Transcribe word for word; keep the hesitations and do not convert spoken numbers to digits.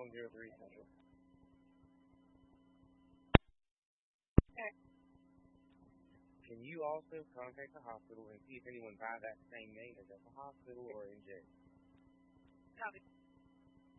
one zero three Central. Okay. Can you also contact the hospital and see if anyone by that same name is at the hospital or in jail? Copy.